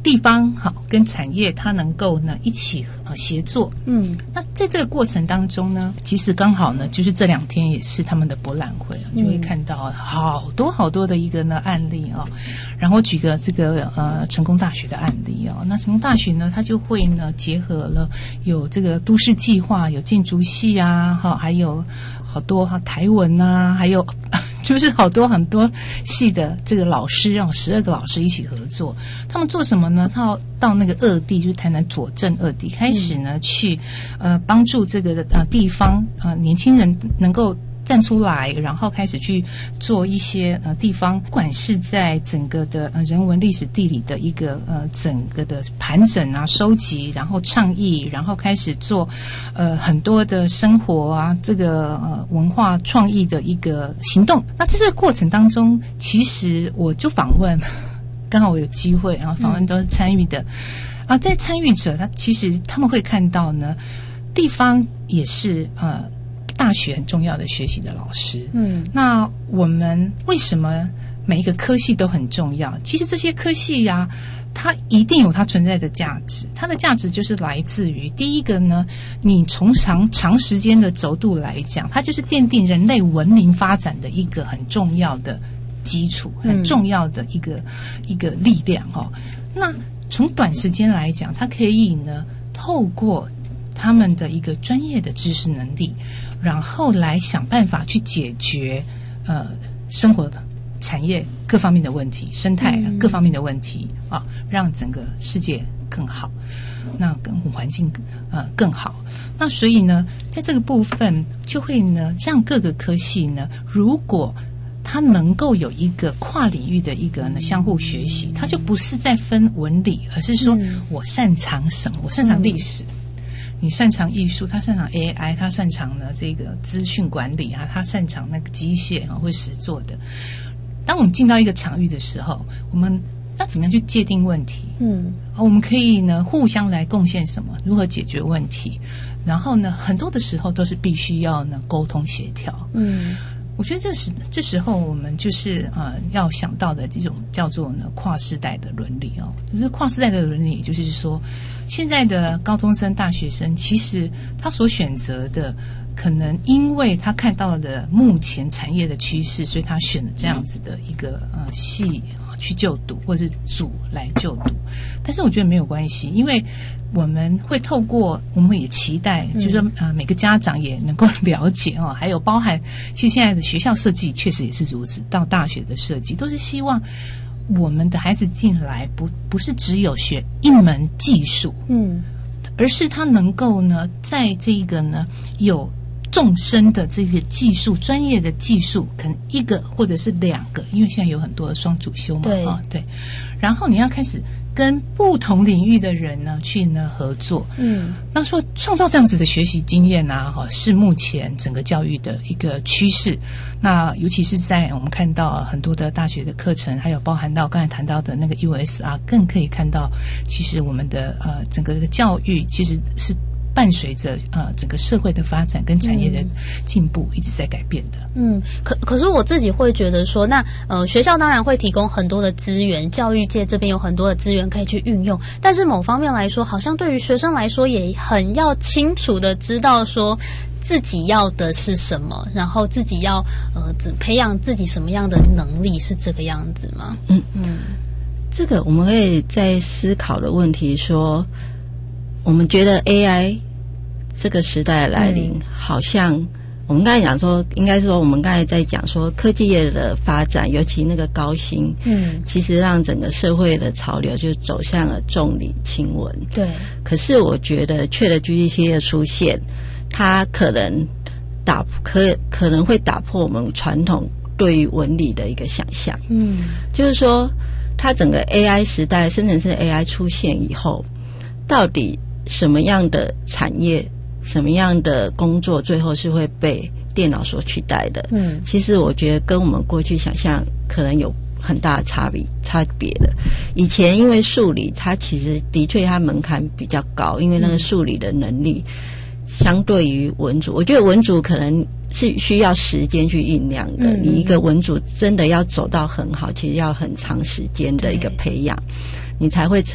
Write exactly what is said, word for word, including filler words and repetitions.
地方好跟产业它能够呢一起呃协作。嗯，那在这个过程当中呢，其实刚好呢就是这两天也是他们的博览会，就会看到好多好多的一个呢案例哦。然后举个这个呃成功大学的案例哦，那成功大学呢它就会呢结合了有这个都市计划，有建筑系啊，哈，还有好多哈台文啊，还有就是好多很多系的这个老师啊，十二个老师一起合作。他们做什么呢？他到那个二地，就是台南左镇二地，开始呢、嗯、去呃帮助这个呃地方呃年轻人能够站出来，然后开始去做一些呃地方，不管是在整个的呃人文历史地理的一个呃整个的盘整啊、收集，然后倡议，然后开始做呃很多的生活啊这个呃文化创意的一个行动。那在这个过程当中，其实我就访问，刚好我有机会啊，访问都是参与的、嗯、啊，在参与者他其实他们会看到呢，地方也是呃。大学很重要的学习的老师，嗯，那我们为什么每一个科系都很重要？其实这些科系呀、啊，它一定有它存在的价值。它的价值就是来自于第一个呢，你从长长时间的轴度来讲，它就是奠定人类文明发展的一个很重要的基础，很重要的一个、嗯、一个力量哦。那从短时间来讲，它可以呢透过他们的一个专业的知识能力，然后来想办法去解决呃生活的产业各方面的问题，生态各方面的问题啊，让整个世界更好，那跟环境呃更好。那所以呢，在这个部分就会呢让各个科系呢，如果它能够有一个跨领域的一个呢相互学习，它就不是在分文理，而是说我擅长什么，我擅长历史。你擅长艺术，他擅长 A I， 他擅长呢这个资讯管理啊，他擅长那个机械啊或实作的。当我们进到一个场域的时候，我们要怎么样去界定问题？嗯，我们可以呢互相来贡献什么，如何解决问题？然后呢，很多的时候都是必须要呢沟通协调。嗯。我觉得这时这时候我们就是呃要想到的这种叫做呢跨世代的伦理哦，就是跨世代的伦理，就是说现在的高中生、大学生，其实他所选择的，可能因为他看到了目前产业的趋势，所以他选了这样子的一个呃系去就读，或者是组来就读。但是我觉得没有关系，因为我们会透过，我们也期待，就是说呃每个家长也能够了解哦，还有包含，其实现在的学校设计确实也是如此，到大学的设计都是希望我们的孩子进来不不是只有学一门技术，嗯，而是他能够呢在这个呢有纵深的这个技术，专业的技术，可能一个或者是两个，因为现在有很多的双主修嘛，对、哦、对。然后你要开始跟不同领域的人呢去呢合作，嗯，那说创造这样子的学习经验啊，哈，是目前整个教育的一个趋势。那尤其是在我们看到很多的大学的课程，还有包含到刚才谈到的那个 U S R， 更可以看到，其实我们的呃整个的教育其实是伴随着呃整个社会的发展跟产业的进步一直在改变的。 嗯，可可是我自己会觉得说，那呃学校当然会提供很多的资源，教育界这边有很多的资源可以去运用，但是某方面来说，好像对于学生来说也很要清楚的知道说自己要的是什么，然后自己要呃培养自己什么样的能力，是这个样子吗？嗯嗯， 这个我们可以在思考的问题说，我们觉得 A I 这个时代的来临、嗯、好像我们刚才讲说，应该说我们刚才在讲说科技业的发展，尤其那个高薪，嗯，其实让整个社会的潮流就走向了重理轻文。 对， 可是我觉得 ChatGPT 的出现，它可能打可可能会打破我们传统对于文理的一个想象。嗯，就是说它整个 A I 时代，生成式 A I 出现以后，到底什么样的产业，什么样的工作最后是会被电脑所取代的？嗯，其实我觉得跟我们过去想象可能有很大的差别差别的。以前因为数理它其实的确它门槛比较高，因为那个数理的能力相对于文组，我觉得文组可能是需要时间去酝酿的、嗯、你一个文组真的要走到很好，其实要很长时间的一个培养，你才会成